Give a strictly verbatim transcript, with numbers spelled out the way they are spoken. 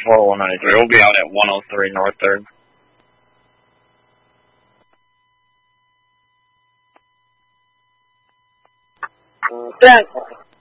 four one ninety-three. We'll be out at one oh three North third. Ten.